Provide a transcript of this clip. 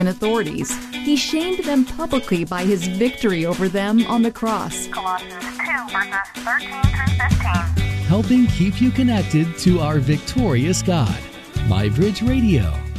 authorities. He shamed them publicly by his victory over them on the cross. Colossians 2, verses 13 through 15. Helping keep you connected to our victorious God. MyBridge Radio.